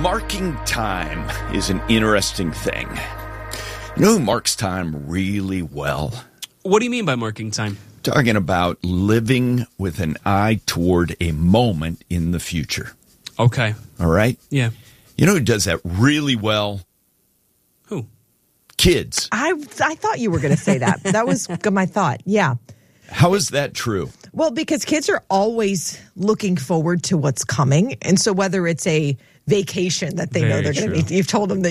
Marking time is an interesting thing. You know who marks time really well? What do you mean by marking time? Talking about living with an eye toward a moment in the future. Okay. All right? Yeah. You know who does that really well? Who? Kids. I thought you were going to say that. That was my thought. Yeah. How is that true? Well, because kids are always looking forward to what's coming. And so whether it's a vacation that they know Very they're going to true. be, you've told them that